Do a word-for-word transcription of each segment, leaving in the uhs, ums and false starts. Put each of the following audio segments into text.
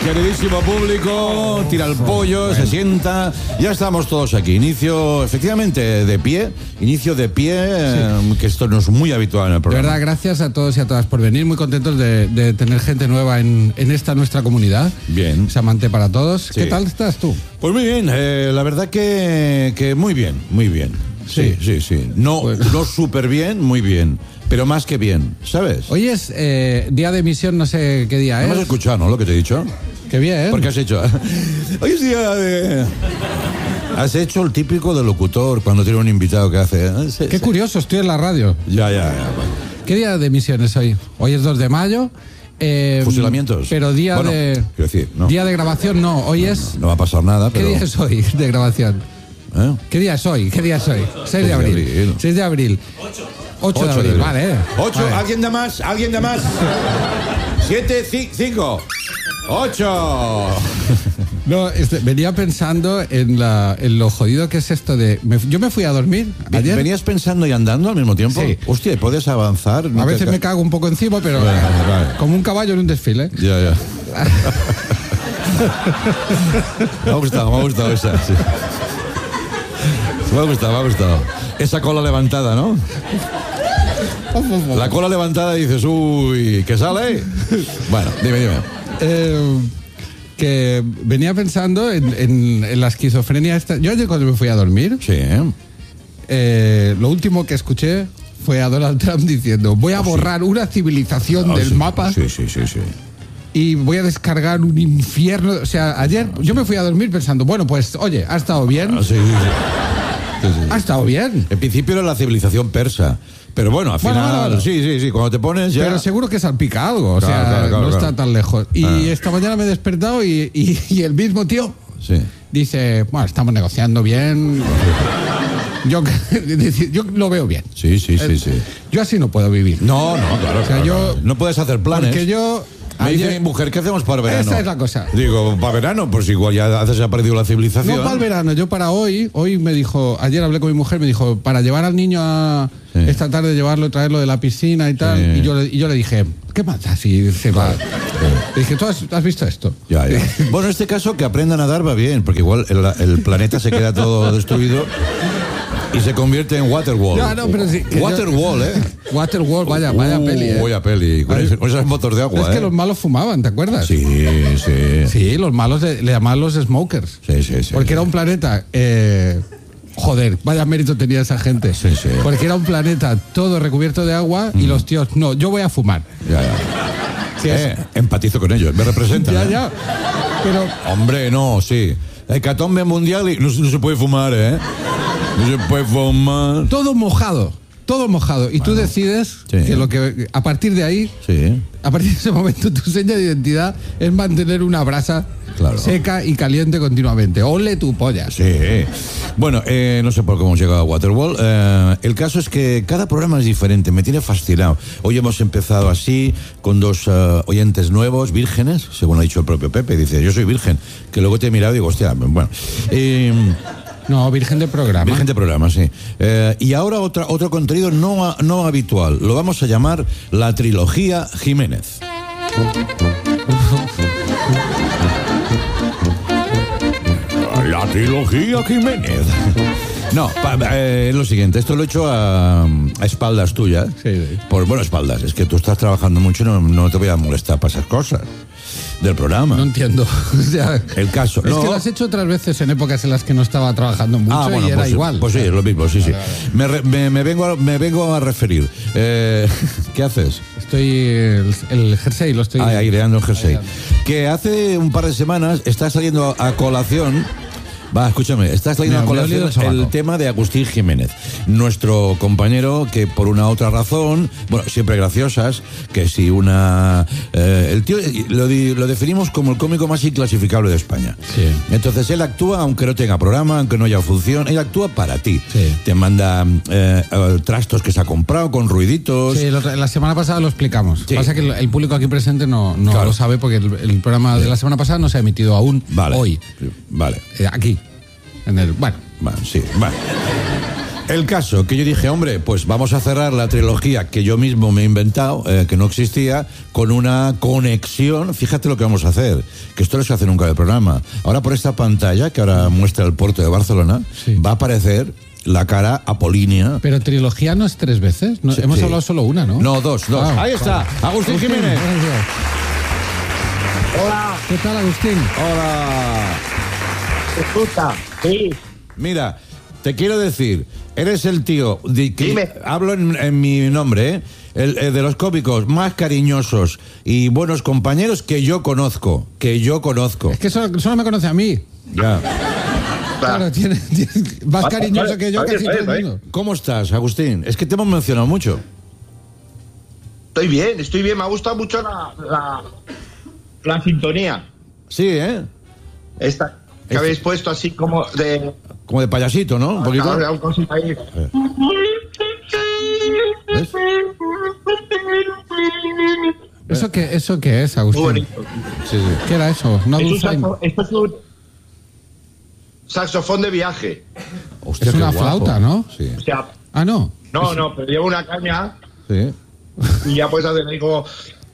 Queridísimo público, tira el pollo, bueno. Se sienta. Ya estamos todos aquí. Inicio, efectivamente, de pie. Inicio de pie, sí. eh, que esto no es muy habitual en el programa. De verdad, gracias a todos y a todas por venir. Muy contentos de, de tener gente nueva en, en esta nuestra comunidad. Bien. Samante para todos. Sí. ¿Qué tal estás tú? Pues muy bien. Eh, la verdad que, que muy bien, muy bien. Sí, sí, sí. sí. No, bueno. no súper bien, muy bien. Pero más que bien, ¿sabes? Hoy es eh, día de emisión, no sé qué día es. ¿No me has escuchado, no? Lo que te he dicho. Qué bien. ¿Por qué has hecho? Hoy es día de... Has hecho el típico del locutor cuando tiene un invitado que hace... Qué curioso, estoy en la radio. Ya, ya, ya. Bueno. ¿Qué día de emisión es hoy? Hoy es dos de mayo. Eh, Fusilamientos. Pero día bueno, de... Quiero decir, no. Día de grabación no, hoy no, es... No, no va a pasar nada, pero... ¿Qué día es hoy de grabación? ¿Eh? ¿Qué día es hoy? ¿Qué día es hoy? seis de abril. seis de abril. ocho de abril, vale. ocho, vale. ¿Alguien da más? ¿Alguien da más? siete, cinco, ocho. No, este, venía pensando en, la, en lo jodido que es esto de... Me, yo me fui a dormir ayer. ¿Venías pensando y andando al mismo tiempo? Sí. Hostia, ¿puedes avanzar? No a veces ca... me cago un poco encima, pero vale, vale. Como un caballo en un desfile. Ya, ya. Me ha gustado, me ha gustado esa, sí. Me ha gustado, me ha gustado. Esa cola levantada, ¿no? La cola levantada y dices, uy, ¿qué sale? Bueno, dime, dime. Eh, que venía pensando en, en, en la esquizofrenia esta. Yo ayer cuando me fui a dormir, sí, ¿eh? Eh, lo último que escuché fue a Donald Trump diciendo, voy a oh, borrar sí. una civilización oh, del sí. mapa. Sí, sí, sí, sí. Y voy a descargar un infierno. O sea, ayer yo me fui a dormir pensando, bueno, pues, oye, ha estado bien. Oh, sí, sí, sí. Sí, sí. Ha estado bien. En principio era la civilización persa. Pero bueno, al final, bueno, bueno. sí, sí, sí, cuando te pones ya... Pero seguro que salpica algo, o claro, sea, claro, claro, no claro. está tan lejos. Y ah. esta mañana me he despertado y, y, y el mismo tío sí. dice, bueno, estamos negociando bien. Yo, yo lo veo bien. Sí, sí, sí, sí. Yo así no puedo vivir. No, no, claro. O sea, claro, yo... claro. No puedes hacer planes. Porque yo... Me dice mi mujer, ¿qué hacemos para verano? Esa es la cosa. Digo, ¿para verano? Pues igual ya se ha perdido la civilización. No para el verano, yo para hoy, hoy me dijo, ayer hablé con mi mujer, me dijo, para llevar al niño a sí. esta tarde, llevarlo, traerlo de la piscina y tal. Sí. Y, yo, y yo le dije, ¿qué más da si se va? Sí. Le dije, ¿tú has, has visto esto? Ya, ya. Bueno, en este caso, que aprenda a nadar va bien, porque igual el, el planeta se queda todo destruido. Y se convierte en Waterwall. No, no, pero sí, Waterwall, yo... ¿eh? Waterwall, vaya, vaya uh, peli, ¿eh? Vaya peli, con, ese, con esos motores de agua, Es ¿eh? que los malos fumaban, ¿te acuerdas? Sí, sí. Sí, los malos de, le llamaban los smokers. Sí, sí, sí. Porque sí. era un planeta... Eh, joder, vaya mérito tenía esa gente. Sí, sí. Porque era un planeta todo recubierto de agua mm. y los tíos, no, yo voy a fumar. Ya, ya. Sí, eh, empatizo con ellos, me representan. Ya, ¿eh? ya. Pero... Hombre, no, sí. Hecatombe mundial y no, no se puede fumar, ¿eh? No se puede fumar. Todo mojado, todo mojado. Y bueno, tú decides sí. que lo que a partir de ahí, sí. a partir de ese momento, tu seña de identidad es mantener una brasa claro. seca y caliente continuamente. Ole tu polla. Sí. Bueno, eh, no sé por cómo hemos llegado a Waterwall. Eh, el caso es que cada programa es diferente. Me tiene fascinado. Hoy hemos empezado así, con dos uh, oyentes nuevos, vírgenes, según ha dicho el propio Pepe. Dice, yo soy virgen. Que luego te he mirado y digo, hostia, bueno. Eh, No, virgen de programa. Virgen de programa, sí. Eh, y ahora otra, otro contenido no, no habitual. Lo vamos a llamar la trilogía Jiménez. La trilogía Jiménez. No, pa, eh, es lo siguiente. Esto lo he hecho a, a espaldas tuyas. Sí, sí. Por, bueno, espaldas. Es que tú estás trabajando mucho y no, no te voy a molestar para esas cosas del programa. No entiendo. O sea, el caso. Es no. que lo has hecho otras veces en épocas en las que no estaba trabajando mucho ah, bueno, y era pues, igual. Pues sí, es lo mismo, sí, sí. Vale, vale. Me, re, me, me, vengo a, me vengo a referir. Eh, ¿Qué haces? Estoy el, el jersey, lo estoy... Ah, aireando el jersey. Aireando. Que hace un par de semanas está saliendo a colación... Va, escúchame, estás leyendo a colación el, el tema de Agustín Jiménez, nuestro compañero que por una otra razón, bueno, siempre graciosas, que si una... Eh, el tío lo, lo definimos como el cómico más inclasificable de España. Sí. Entonces él actúa, aunque no tenga programa, aunque no haya función, él actúa para ti. Sí. Te manda eh, trastos que se ha comprado con ruiditos. Sí, lo, la semana pasada lo explicamos. Sí. Pasa que el, el público aquí presente no, no claro. lo sabe porque el, el programa de la semana pasada no se ha emitido aún vale. hoy. Vale. Eh, aquí. En el, bueno. Bueno, sí, bueno. El caso que yo dije, hombre, pues vamos a cerrar la trilogía que yo mismo me he inventado, eh, que no existía, con una conexión. Fíjate lo que vamos a hacer, que esto no se hace nunca del programa. Ahora por esta pantalla, que ahora muestra el puerto de Barcelona, sí. va a aparecer la cara apolínea. Pero trilogía no es tres veces, no, sí, hemos sí. hablado solo una, ¿no? No, dos, dos. Ah, ahí está, claro. Agustín Jiménez. Hola. ¿Qué tal, Agustín? Hola. Escucha, sí. Mira, te quiero decir, eres el tío, de, que Dime. hablo en, en mi nombre, ¿eh? El, el de los cómicos más cariñosos y buenos compañeros que yo conozco, que yo conozco. Es que solo, solo me conoce a mí. Ya. Claro, tiene, tiene más vale, cariñoso vale, que yo, vale, casi vale, todo el mundo. ¿Cómo estás, Agustín? Es que te hemos mencionado mucho. Estoy bien, estoy bien. Me ha gustado mucho la, la, la sintonía. Sí, ¿eh? Esta que este. habéis puesto así como de... Como de payasito, ¿no? Un poquito. Ahora, un cosito ahí. ¿Ves? ¿Eso qué, ¿Eso qué es, Agustín? Muy bonito. Sí, sí. ¿Qué era eso? ¿No es un saxo, esto es un saxofón de viaje. Hostia, es una flauta, ¿no? Sí. O sea, ah, no. No, no, pero lleva una caña. Sí. Y ya puedes hacer ahí como...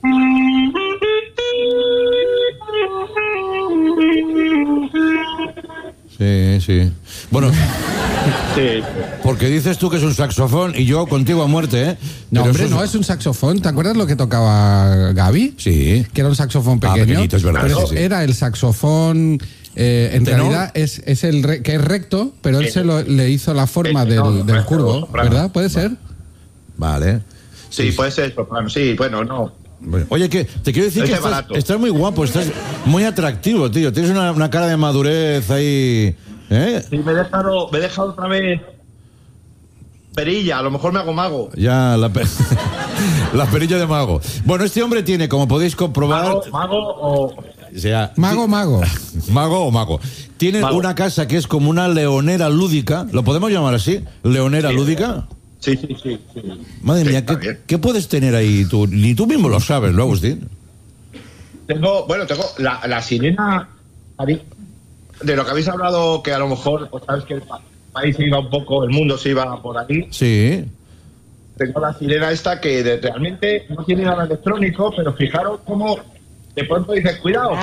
Sí, sí. Bueno, sí. Porque dices tú que es un saxofón y yo contigo a muerte, ¿eh? No, Pero hombre, no es un saxofón. ¿Te acuerdas lo que tocaba Gaby? Sí. Que era un saxofón pequeño. Ah, pequeñito, es verdad. Pero sí, sí. Era el saxofón... Eh, en ¿Tenor? realidad es, es el re, que es recto, pero él sí. se lo, le hizo la forma del, no, del curvo, ¿verdad? ¿Puede ser? Vale. Sí, sí, puede ser soprano. Sí, bueno, no. Bueno, oye, que te quiero decir es que estás, estás muy guapo, estás muy atractivo, tío. Tienes una, una cara de madurez ahí. ¿Eh? Sí, me he dejado, me he dejado otra vez perilla, a lo mejor me hago mago. Ya, la, per... la perilla de mago. Bueno, este hombre tiene, como podéis comprobar... Mago, mago o... o sea, mago, mago. Mago o mago. Tiene mago. Una casa que es como una leonera lúdica. ¿Lo podemos llamar así? ¿Leonera sí. lúdica? Sí, sí, sí. sí. Madre sí, mía, ¿qué, ¿qué puedes tener ahí tú? Ni tú mismo lo sabes, ¿no, Agustín? Tengo, bueno, tengo la, la sirena... De lo que habéis hablado, que a lo mejor, pues sabes que el país se iba un poco, el mundo se iba por ahí. Sí. Tengo la sirena esta que de, realmente no tiene nada electrónico, pero fijaros cómo de pronto dices, cuidado.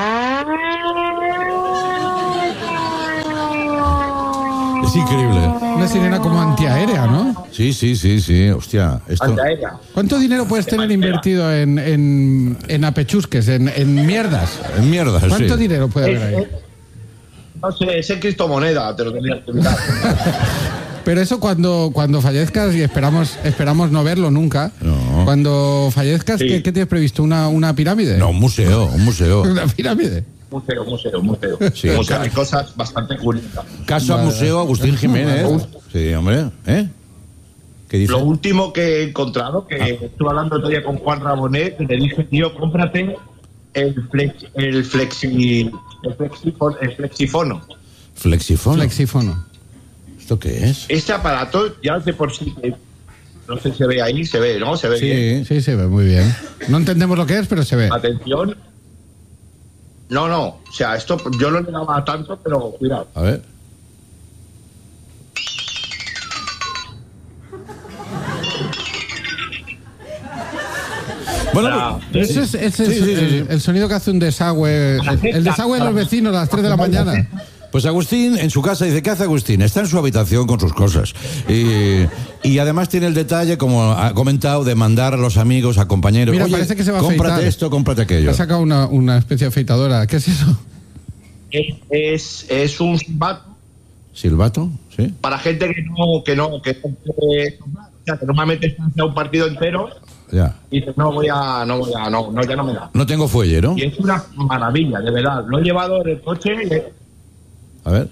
Es increíble. Una sirena como antiaérea, ¿no? Sí, sí, sí, sí. Hostia. Esto... Antiaérea. ¿Cuánto dinero puedes tener invertido en, en, en apechusques, en, en mierdas? En mierdas, ¿Cuánto sí. dinero puede haber ahí? Es, es, no sé, es en criptomoneda, te lo tendrías que mirar. Pero eso cuando, cuando fallezcas, y esperamos esperamos no verlo nunca, no. Cuando fallezcas, sí. ¿qué, ¿qué tienes previsto? ¿Una, una pirámide? No, un museo, un museo. ¿Una pirámide? Museo, museo, museo. Sí, o sea, hay cosas bastante curiosas. Caso a Museo Agustín Jiménez. Sí, hombre, ¿eh? ¿Qué dice? Lo último que he encontrado, que ah. estuve hablando el otro día con Juan Rabonet, que le dije, tío, cómprate el, flex, el flexi... El, flexifon, el flexifono. ¿Flexifono? Flexifono. ¿Esto qué es? Este aparato ya de por sí, no sé si se ve ahí, se ve, ¿no? Se ve sí, bien. Sí, se ve muy bien. No entendemos lo que es, pero se ve. Atención. No, no, o sea, esto yo no le daba tanto, pero cuidado. A ver. Bueno, ese es, ese sí, es sí, sí, el, sí. el sonido que hace un desagüe, el, el desagüe de los vecinos a las tres de la mañana. Pues Agustín en su casa dice, ¿qué hace Agustín? Está en su habitación con sus cosas. Y, y además tiene el detalle, como ha comentado, de mandar a los amigos, a compañeros. Mira, oye, parece que se va a cómprate afeitar. esto, cómprate aquello. Ha sacado una, una especie de afeitadora. ¿Qué es eso? Es, es, es un silbato. ¿Silbato? Sí. Para gente que no, que no, que, que, o sea, que normalmente está hacia un partido entero. Ya. Y dices, no voy a, no voy a, no, no, ya no me da. No tengo fuelle, ¿no? Y es una maravilla, de verdad. Lo he llevado en el coche. Y... A ver.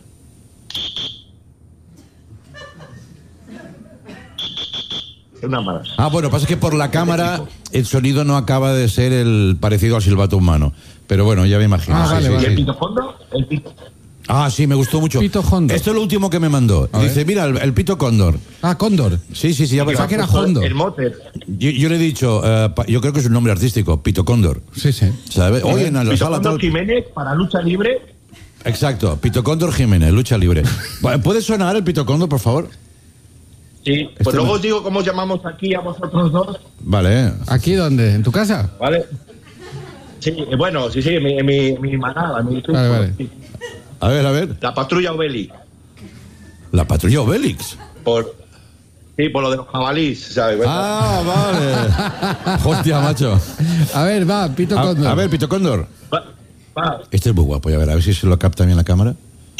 Es una maravilla. Ah, bueno, pasa que por la cámara el sonido no acaba de ser el parecido al silbato humano. Pero bueno, ya me imagino. Ah, sí, vale, sí, vale. ¿Y el pito fondo? El pito. Ah, sí, me gustó mucho. Pito Hondo. Esto es lo último que me mandó. A Dice, ver. mira, el, el pito cóndor. Ah, cóndor. Sí, sí, sí. Ya Pensaba que era Hondo. El mote. Yo, yo le he dicho, uh, pa, yo creo que es un nombre artístico, Pito Cóndor. Sí, sí. ¿Sabes? Oye, en la Pito sala Cóndor tal... Jiménez para lucha libre. Exacto, Pito Cóndor Jiménez, lucha libre. ¿Puede sonar el Pito Cóndor, por favor? Sí, pues este luego os digo cómo os llamamos aquí a vosotros dos. Vale. ¿Aquí dónde? ¿En tu casa? Vale. Sí, bueno, sí, sí, mi, mi, mi manada, mi truco. Vale, vale. Sí. A ver, a ver. La patrulla Obélix. La patrulla Obélix. Por, sí, por lo de los jabalís, ¿sabes? Ah, vale. Hostia, macho. A ver, va, Pito Cóndor. A, a ver, Pito Cóndor. Va, va. Este es muy guapo, a ver, a ver si se lo capta bien la cámara.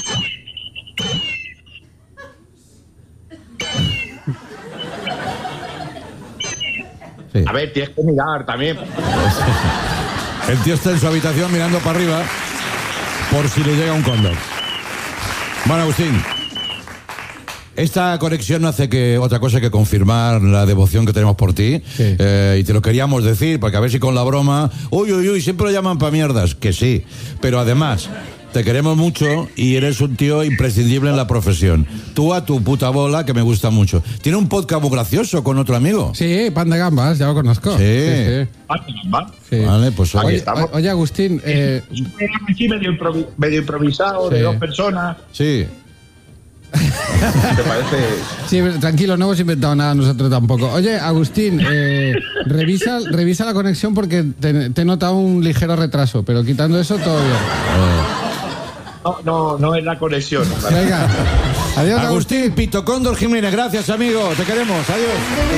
Sí. A ver, tienes que mirar también. El tío está en su habitación mirando para arriba por si le llega un cóndor. Bueno, Agustín, esta conexión no hace que otra cosa que confirmar la devoción que tenemos por ti. Sí. Eh, y te lo queríamos decir, porque a ver si con la broma, uy, uy, uy, siempre lo llaman pa' mierdas, que sí. Pero además, te queremos mucho y eres un tío imprescindible en la profesión. Tú a tu puta bola, que me gusta mucho. Tiene un podcast muy gracioso con otro amigo. Sí, Pan de Gambas, ya lo conozco. Sí. sí, sí. ¿Pan de Gambas? Sí. Vale, pues Aquí oye, estamos. Oye, Agustín, eh... sí, medio, improvi medio improvisado, Sí. de dos personas. sí. ¿Te parece? Sí, tranquilo, no hemos inventado nada nosotros tampoco. Oye, Agustín, eh, revisa, revisa la conexión porque te, te he notado un ligero retraso, pero quitando eso, todo bien. No, no, no es la conexión. Venga, adiós, Agustín, Agustín. Pito Cóndor Jiménez, gracias, amigo. Te queremos. Adiós.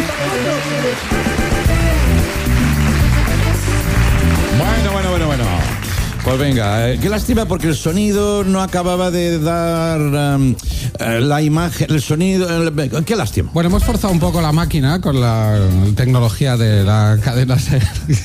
Bueno, bueno, bueno, bueno. Pues venga, eh, qué lástima porque el sonido no acababa de dar um, eh, la imagen, el sonido, eh, qué lástima. Bueno, hemos forzado un poco la máquina con la tecnología de la cadena SER.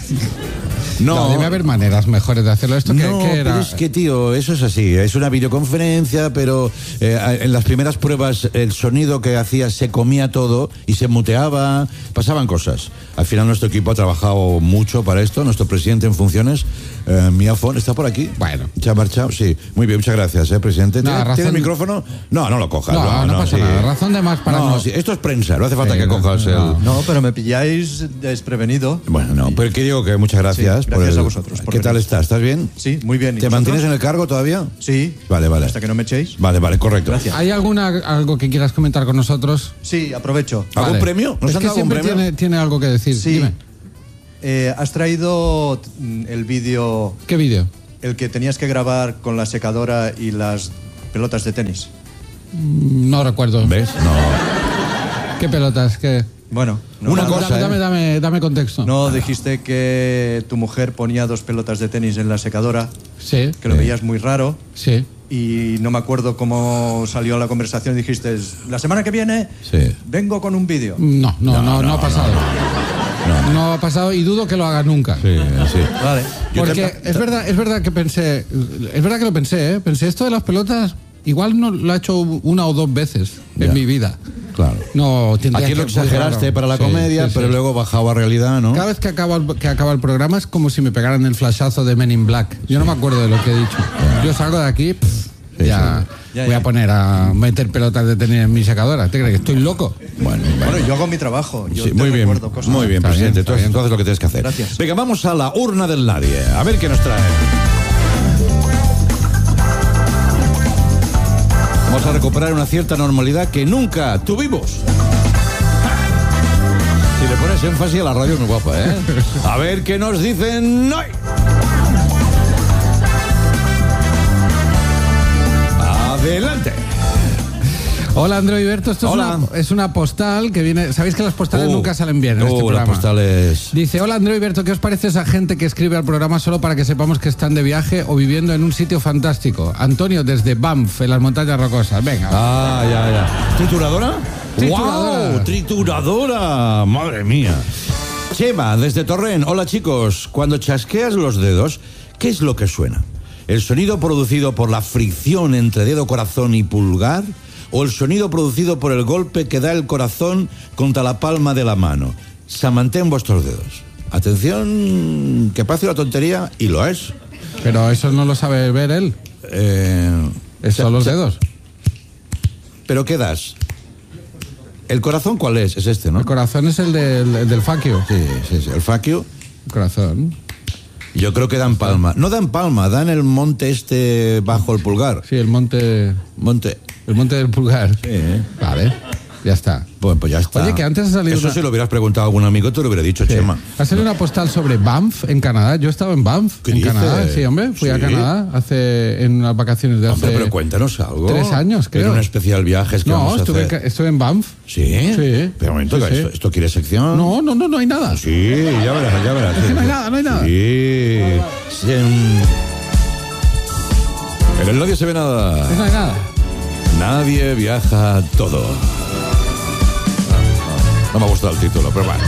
No, No, debe haber maneras mejores de hacerlo. Esto que, no, que era... pero es que, tío, eso es así. Es una videoconferencia, pero eh, en las primeras pruebas el sonido que hacía se comía todo y se muteaba, pasaban cosas. Al final nuestro equipo ha trabajado mucho para esto. Nuestro presidente en funciones, eh, Miafón, está por aquí. Bueno. ¿Se ha marchado? Sí. Muy bien, muchas gracias, eh, presidente. No, ¿Tiene, razón... ¿Tiene el micrófono? No, no lo cojas. No, no, no pasa sí. nada. Razón de más para no. no... Sí, esto es prensa, no hace falta Sí, que no, cojas no. el... No, pero me pilláis desprevenido. Bueno, no, pero que digo que muchas gracias. Sí, por gracias el... a vosotros por ¿Qué tal venir. estás? ¿Estás bien? Sí, muy bien. ¿Y ¿Te vosotros? mantienes en el cargo todavía? Sí. Vale, vale. Hasta que no me echéis. Vale, vale, correcto. Gracias. ¿Hay alguna algo que quieras comentar con nosotros? Sí, aprovecho. ¿Algún Vale. premio? ¿Nos Es han que dado algún siempre premio? tiene, tiene algo que decir. Sí. Dime. Eh, has traído mm, el vídeo, ¿Qué vídeo? el que tenías que grabar con la secadora y las pelotas de tenis. Mm, No recuerdo. ¿Ves? No. ¿Qué pelotas? ¿Qué? Bueno, no, Una no, cosa, Dame, ¿eh? dame, dame, dame contexto. no dijiste que tu mujer ponía dos pelotas de tenis en la secadora, Sí, que lo Sí. veías muy raro. sí. Y no me acuerdo cómo salió la conversación. Dijiste, la semana que viene Sí. vengo con un vídeo. No, no, no, no, no, ha pasado. No. No ha pasado y dudo que lo haga nunca. Sí, sí. Vale. Yo Porque te- es verdad, es verdad que pensé, es verdad que lo pensé, ¿eh? Pensé esto de las pelotas, igual no lo he hecho una o dos veces Ya. en mi vida. Claro. No, tendría Aquí lo que ser exageraste raro. para la Sí, comedia, sí, pero sí. luego bajaba a realidad, ¿no? Cada vez que acaba, el, que acaba el programa es como si me pegaran el flashazo de Men in Black. Yo no me acuerdo de lo que he dicho. Yo salgo de aquí, pff, Sí, ya, Ya, voy ya. a poner a meter pelotas de tenis en mi secadora. ¿Te crees que estoy loco? Bueno, Bueno, yo hago mi trabajo. Yo sí, te muy bien, recuerdo cosas. muy bien, Está presidente. bien, está Tú, bien. tú haces lo que tienes que hacer. Gracias. Venga, vamos a la urna del nadie. A ver qué nos trae. Vamos a recuperar una cierta normalidad que nunca tuvimos. Si le pones énfasis a la radio es muy guapa, ¿eh? A ver qué nos dicen hoy. Adelante. Hola, Andreu y Berto. Esto Hola. Es, una, es una postal que viene... Sabéis que las postales Uh, nunca salen bien en uh, este las programa. postales. Dice, hola Andreu y Berto, ¿qué os parece esa gente que escribe al programa solo para que sepamos que están de viaje o viviendo en un sitio fantástico? Antonio desde Banff, en las montañas rocosas. Venga. Ah, ya, ya. ¿Trituradora? Trituradora. ¡Wow! ¡Trituradora! ¡Madre mía! Chema, desde Torrent. Hola, chicos. Cuando chasqueas los dedos, ¿qué es lo que suena? ¿El sonido producido por la fricción entre dedo, corazón y pulgar? ¿O el sonido producido por el golpe que da el corazón contra la palma de la mano? Samantén vuestros dedos. Atención, que parece una tontería, y lo es. Pero eso no lo sabe ver él. Eh, Son los dedos. ¿Pero qué das? ¿El corazón cuál es? Es este, ¿no? El corazón es el del, el del faquio. Sí, sí, sí. El faquio. Corazón. Yo creo que dan palma. No dan palma, dan el monte este bajo el pulgar. Sí, el monte... Monte. El monte del pulgar. Sí, ¿eh? Vale. Ya está. Pues, pues ya está. Oye, que antes ha salido Eso una... si lo hubieras preguntado a algún amigo, te lo hubiera dicho, Sí. Chema. Ha salido una postal sobre Banff en Canadá. Yo he estado en Banff, ¿Qué en dices? Canadá. Sí, hombre, fui ¿Sí? a Canadá hace en unas vacaciones de hace... Hombre, pero cuéntanos algo. tres años, creo. En un especial viajes que No, vamos a estuve en, hacer. Ca- estuve en Banff. ¿Sí? Sí. Pero un momento, Sí, que sí. esto, ¿esto quiere sección? No, no, no, no hay nada. Sí, ya verás, ya verás. Es que no hay nada, no hay nada. Sí. Sí, en... en el Nadie se ve nada. No hay nada. Nadie viaja todo. No me ha gustado el título, pero bueno.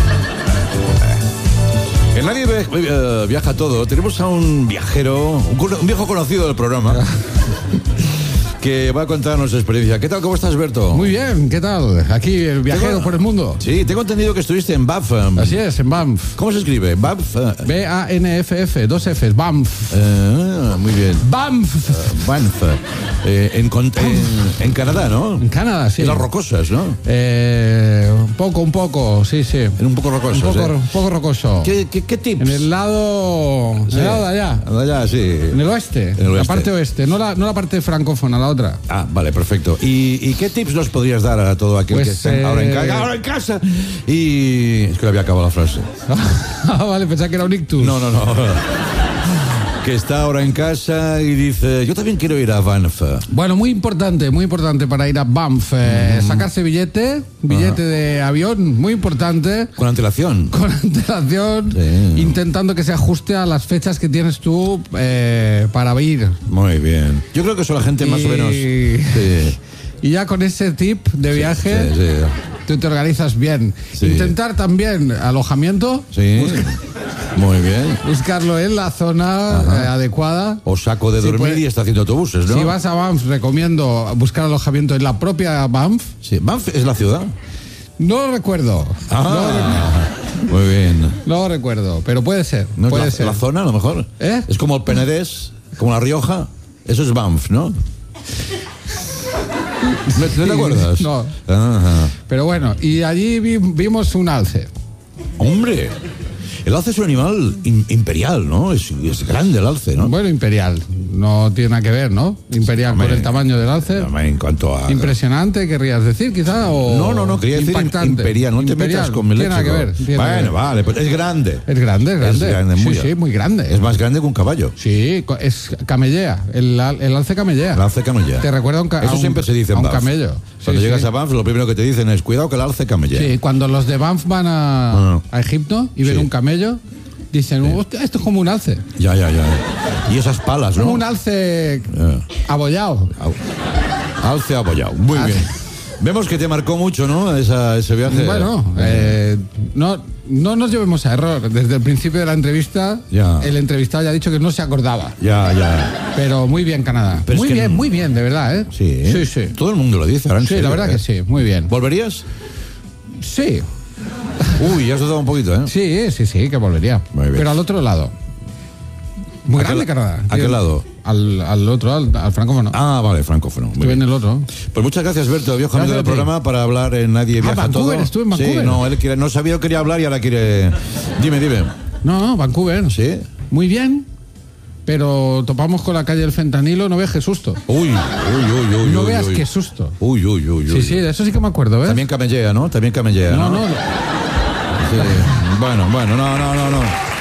En Nadie ve- eh, viaja todo. Tenemos a un viajero, un, cono- un viejo conocido del programa, que va a contarnos su experiencia. ¿Qué tal? ¿Cómo estás, Berto? Muy bien, ¿qué tal? Aquí el viajero Tengo- por el mundo. Sí, tengo entendido que estuviste en Banff. um, Así es, en Banff. ¿Cómo se escribe? Banff. eh, B A N F F, dos Fs, Banff. eh, muy bien. Banff. Banff. Eh, en, con- en, en Canadá, ¿no? En Canadá, sí. En las rocosas, ¿no? Eh, un poco, un poco, sí, sí. En un poco rocosas. Un poco, ¿eh? un poco rocoso. ¿Qué, qué, qué tips? En el lado, en Sí. el lado de allá. De allá, sí. En el oeste. En el La oeste. parte oeste, no la, no la parte francófona, la otra. Ah, vale, perfecto. ¿Y, y qué tips nos podrías dar a todo aquel Pues, que esté eh, ahora, en ca- ahora en casa? Y... Es que le había acabado la frase. Ah, vale, pensaba que era un ictus. No, no, no. Que está ahora en casa y dice, yo también quiero ir a Banff. Bueno, muy importante, muy importante para ir a Banff. Eh, Mm. Sacarse billete, billete de avión, muy importante. Con antelación. Con antelación, Sí. intentando que se ajuste a las fechas que tienes tú eh, para ir. Muy bien. Yo creo que eso la gente más o Y- menos... Sí. Y ya con ese tip de viaje, Sí, sí. tú te organizas bien. Sí. Intentar también alojamiento, Sí. Muy bien. buscarlo en la zona eh, adecuada. O saco de Sí, dormir pues, y está haciendo autobuses, ¿no? Si vas a Banff, recomiendo buscar alojamiento en la propia Banff. Sí. Banff es la ciudad. No lo recuerdo. Ah, muy bien. No, no lo recuerdo, pero puede ser. ¿No es puede la, ser. la zona, a lo mejor? ¿Eh? Es como el Penedés, como La Rioja. Eso es Banff, ¿no? ¿No, ¿no te acuerdas? No. Ajá. Pero bueno, y allí vi- vimos un alce. Hombre, el alce es un animal in- imperial, ¿no? Es, es grande el alce, ¿no? Bueno, imperial. No tiene nada que ver, ¿no? Imperial Hombre, por el tamaño del alce. En cuanto a... Impresionante, querrías decir, quizá, o No, no, no, quería decir impactante. imperial. No te Imperial. metas con mi Tiene nada que léxico. ver. tiene nada que Bueno, ver. vale, pues es grande. Es grande, es grande. Es grande, muy sí, sí, muy grande. Es más grande que un caballo. Sí, co- es camellea. El, al- el alce camellea. El alce camellea. Te recuerda a un, ca- Eso a un- siempre se dice en a un Banff. camello. Cuando Sí, llegas sí. a Banff, lo primero que te dicen es cuidado que el alce camellea. Sí, cuando los de Banff van a, Ah. a Egipto y ven Sí. un camello, dicen, "Hostia, esto es como un alce. Ya, ya, ya. Y esas palas, ¿no? Como un alce Eh, abollado. alce abollado. Muy Alce. bien. Vemos que te marcó mucho, ¿no? Esa, ese viaje. Bueno, eh, no, no nos llevemos a error. Desde el principio de la entrevista, Ya. el entrevistado ya ha dicho que no se acordaba. Ya, ya. Pero muy bien, Canadá. Pero es muy que bien, no- muy bien, de verdad, ¿eh? Sí. Sí, sí. Todo el mundo lo dice, ahora en Sí, serio, la verdad ¿eh? que sí, muy bien. ¿Volverías? Sí, Uy, ya has dudado un poquito, ¿eh? sí, sí, sí, que volvería. Muy bien. Pero al otro lado. Muy ¿A qué grande, la- Canadá. a qué lado? Al, al otro, al, al francófono. Ah, vale, francófono. Muy Estuve en bien. el otro. Pues muchas gracias, Berto, viejo Gracias amigo del a ti. programa, para hablar en Nadie Viaja Vancouver, Todo. estuve en Sí, Vancouver. no, él quiere, no sabía que quería hablar y ahora quiere... Dime, dime. No, Vancouver. ¿Sí? Muy bien. Pero topamos con la calle del fentanilo, no veas qué susto. Uy, uy, uy, uy. No uy, veas uy. qué susto. Uy, uy, uy, uy. Sí, sí, de eso sí que me acuerdo, ¿ves? También camellea, ¿no? También camellea, No, ¿no? no. Sí. Bueno, bueno, no, no, no, no.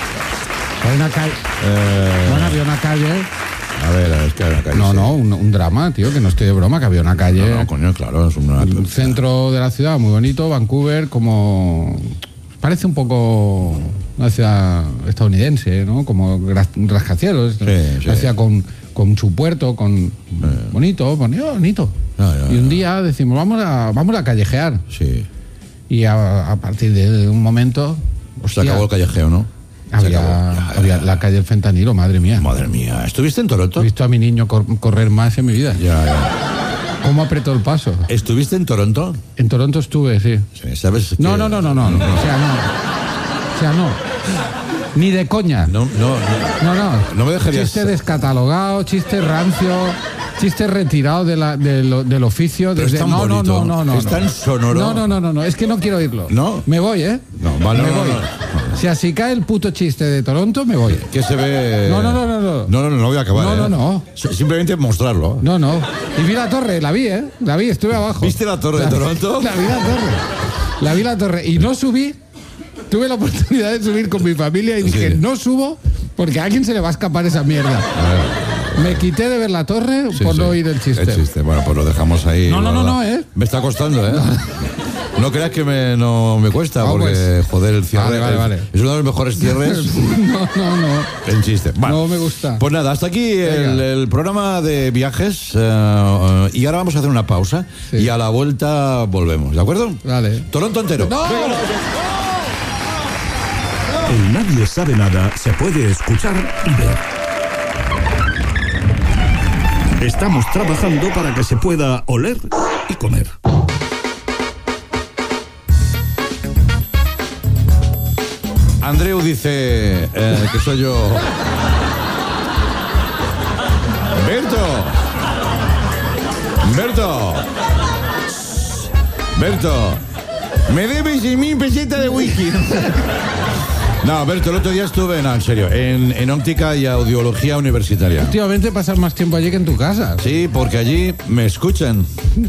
Hay una calle. Eh, Bueno, había una calle. a ver, es que hay una calle. No, sí. no, un, un drama, tío, que no estoy de broma, que había una calle. No, no, coño, claro, es una... Un centro de la ciudad muy bonito, Vancouver, como parece un poco una ciudad estadounidense, ¿no? Como gra- un rascacielos, Sí, sí. una ciudad con, con su puerto, con bonito, bonito, bonito. Ah, ya, Y un ya. día decimos, vamos a, vamos a callejear. Sí. Y a, a partir de un momento, Se hostia, acabó el callejeo, ¿no? Se había, acabó. Ya, ya, había ya. la calle del fentanilo, madre mía. Madre mía. ¿Estuviste en Toronto? He visto a mi niño cor- correr más en mi vida. Ya, ya. ¿Cómo apretó el paso? ¿Estuviste en Toronto? En Toronto estuve, sí. Sí, ¿sabes? que- No, no, no, no, no. O sea, no. O sea, no. Ni de coña. No, no, no. No, no. No me dejarías- Chiste descatalogado, chiste rancio, chiste retirado de la- de lo- del oficio. Pero desde- es tan no, no, bonito, no, no, no. es tan sonoro. No, no, no, no, no. Es que no quiero oírlo. ¿No? Me voy, ¿eh? No, vale, Me no, voy. no, no. Si así cae el puto chiste de Toronto, me voy. Que se ve... No, no, no, no. No, no, no, no voy a acabar. No, ¿eh? no, no. Simplemente mostrarlo. No, no. Y vi la torre, la vi, ¿eh? La vi, estuve abajo. ¿Viste la torre la, de Toronto? La vi la torre. La vi la torre. Y no subí. Tuve la oportunidad de subir con mi familia y dije, sí. no subo porque a alguien se le va a escapar esa mierda. Me quité de ver la torre sí, por sí. no oír el chiste. El chiste. Bueno, pues lo dejamos ahí. No, no, no, no, ¿eh? Me está costando, ¿eh? No creas que me, no me cuesta, no, porque, pues, joder, el cierre vale, vale, vale. es uno de los mejores cierres. No, no, no. El chiste. Vale. No me gusta. Pues nada, hasta aquí el, el programa de viajes. Uh, y ahora vamos a hacer una pausa. Sí. Y a la vuelta volvemos, ¿de acuerdo? Vale. Toronto entero. ¡No! El Nadie Sabe Nada se puede escuchar y ver. Estamos trabajando para que se pueda oler y comer. Andreu dice eh, que soy yo. Berto. Berto. Berto. Me debes seis mil pesetas de whisky. No, Berto, el otro día estuve, no, en serio, en, en óptica y audiología universitaria. Últimamente pasas más tiempo allí que en tu casa. Sí, porque allí me escuchan.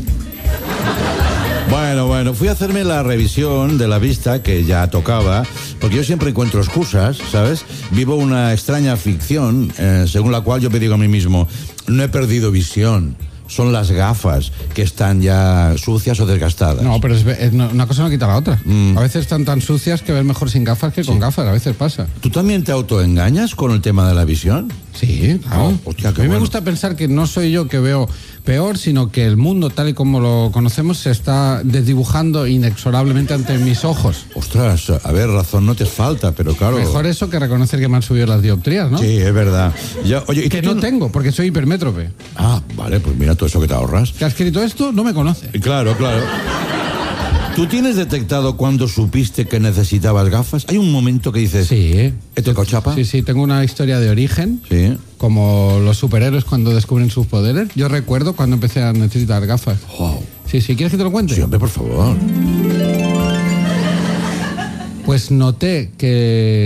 Bueno, bueno, fui a hacerme la revisión de la vista que ya tocaba, porque yo siempre encuentro excusas, ¿sabes? Vivo una extraña ficción, eh, según la cual yo me digo a mí mismo, no he perdido visión. Son las gafas que están ya sucias o desgastadas. No, pero es, es, una cosa no quita la otra. Mm. A veces están tan sucias que ves mejor sin gafas que sí. con gafas, a veces pasa. ¿Tú también te autoengañas con el tema de la visión? Sí, claro. Oh, hostia, a mí bueno. me gusta pensar que no soy yo que veo peor, sino que el mundo tal y como lo conocemos se está desdibujando inexorablemente ante mis ojos. Ostras, a ver, razón no te falta, pero claro... Mejor eso que reconocer que me han subido las dioptrías, ¿no? Sí, es verdad. Ya, oye, ¿y que no tengo, porque soy hipermétrope. Ah, vale, pues mira todo eso que te ahorras. Que ha escrito esto no me conoce. Claro, claro. ¿Tú tienes detectado cuando supiste que necesitabas gafas? ¿Hay un momento que dices... Sí. ¿Te cochapa? Sí, sí, tengo una historia de origen. Sí. Como los superhéroes cuando descubren sus poderes. Yo recuerdo cuando empecé a necesitar gafas. Wow. Sí, sí, ¿quieres que te lo cuente? Sí, hombre, por favor. Pues noté que...